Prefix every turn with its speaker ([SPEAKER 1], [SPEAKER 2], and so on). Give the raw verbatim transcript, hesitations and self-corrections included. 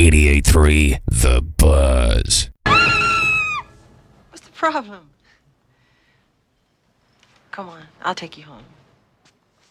[SPEAKER 1] eighty-eight point three The Buzz.
[SPEAKER 2] What's the problem? Come on, I'll take you home.